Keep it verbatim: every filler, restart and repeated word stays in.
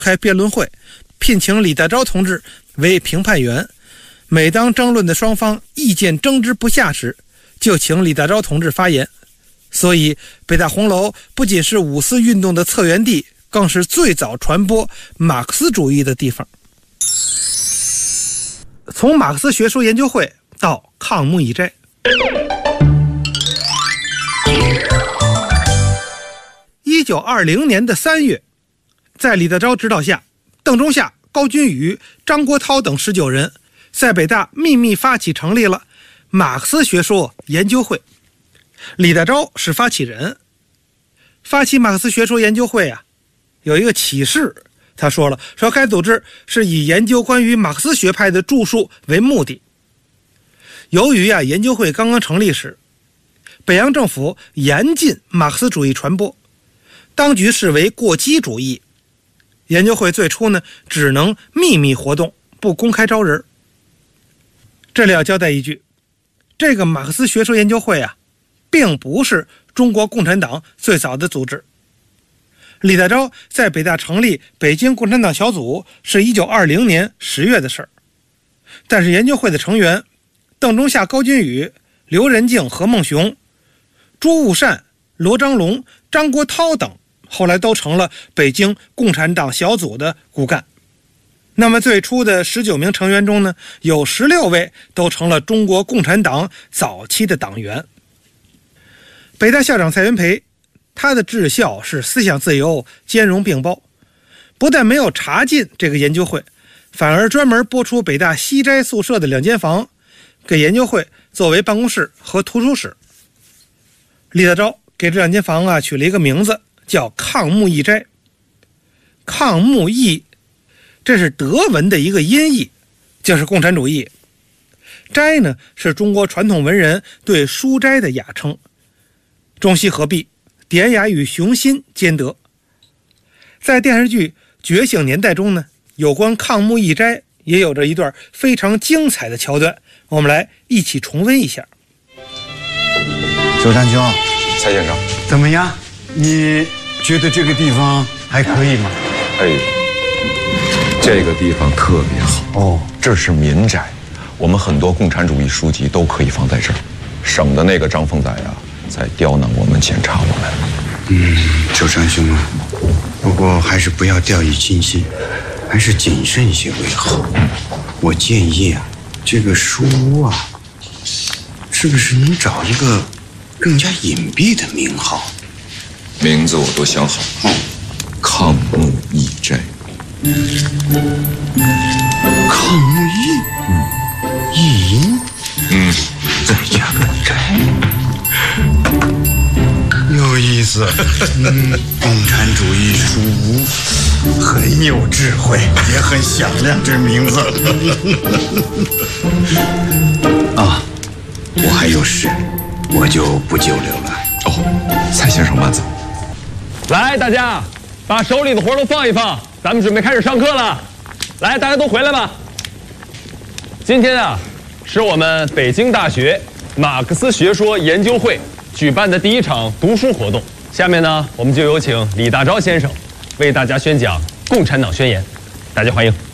开辩论会，聘请李大钊同志为评判员。每当争论的双方意见争执不下时，就请李大钊同志发言。所以北大红楼不仅是五四运动的策源地，更是最早传播马克思主义的地方。从马克思学说研究会到抗木义斋。一九二零年的三月，在李大钊指导下，邓中夏、高君宇、张国焘等十九人在北大秘密发起成立了马克思学说研究会。李大钊是发起人。发起马克思学说研究会啊，有一个启示，他说了，说该组织是以研究关于马克思学派的著述为目的。由于啊，研究会刚刚成立时，北洋政府严禁马克思主义传播，当局视为过激主义。研究会最初呢，只能秘密活动，不公开招人。这里要交代一句，这个马克思学说研究会啊，并不是中国共产党最早的组织。李大钊在北大成立北京共产党小组是一九二零年十月的事儿，但是研究会的成员邓中夏、高君宇、刘仁静、何孟雄、朱悟善、罗章龙、张国焘等后来都成了北京共产党小组的骨干。那么最初的十九名成员中呢，有十六位都成了中国共产党早期的党员。北大校长蔡元培，他的治校是思想自由兼容并包，不但没有查禁这个研究会，反而专门拨出北大西斋宿舍的两间房给研究会作为办公室和图书室。李大钊给这两间房啊取了一个名字，叫抗木义斋。抗木义，这是德文的一个音译，就是共产主义。斋呢，是中国传统文人对书斋的雅称，中西合璧，典雅与雄心兼得。在电视剧《觉醒年代》中呢，有关抗木义斋也有着一段非常精彩的桥段，我们来一起重温一下。 周丹兄， 蔡先生， 怎么样？你觉得这个地方还可以吗？ 哎，这个地方特别好哦，这是民宅，我们很多共产主义书籍都可以放在这儿，省得那个张凤仔啊在刁难我们、检查我们。 嗯，周山兄啊，不过还是不要掉以轻心，还是谨慎一些为好。嗯，我建议啊，这个书屋啊，是不是能找一个更加隐蔽的名号？ 名字我都想好了，嗯，抗木义斋。 抗木义，嗯，义音，嗯，再加个斋，有意思。嗯，共产主义书屋很有智慧，也很响亮，这名字。啊，我还有事，我就不久留了。 哦，蔡先生慢走。 来，大家把手里的活都放一放，咱们准备开始上课了。来，大家都回来吧。今天啊，是我们北京大学马克思学说研究会举办的第一场读书活动。下面呢，我们就有请李大钊先生为大家宣讲《共产党宣言》，大家欢迎。